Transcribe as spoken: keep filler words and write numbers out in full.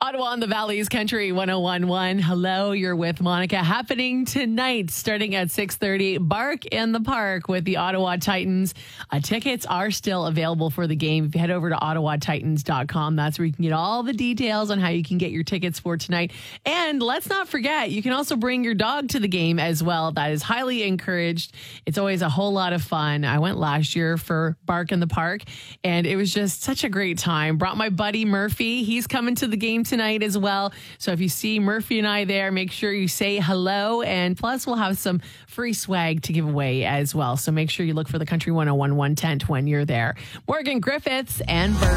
Ottawa and the Valley's Country one oh one point one. Hello, you're with Monica. Happening tonight, starting at six thirty, Bark in the Park with the Ottawa Titans. Uh, tickets are still available for the game. If you head over to ottawa titans dot com, that's where you can get all the details on how you can get your tickets for tonight. And let's not forget, you can also bring your dog to the game as well. That is highly encouraged. It's always a whole lot of fun. I went last year for Bark in the Park, and it was just such a great time. Brought my buddy Murphy. He's coming to the game tonight as well. So if you see Murphy and I there, make sure you say hello. And plus, we'll have some free swag to give away as well. So make sure you look for the Country one oh one one tent when you're there. Morgan Griffiths and Bert.